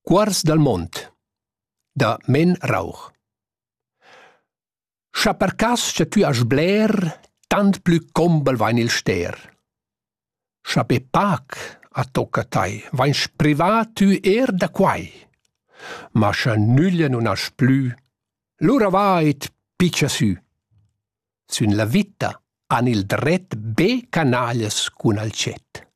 Cuors dal mond, da Men Rauch. Scha per cas cha tu has bler, tant plü combel vain il ster. Scha be pac a tocca tai, vain sprivat tu da quai. Ma scha nuglia non has plü, lura va piccia sü. Sün la vita han il dret be canaglias cun al cet.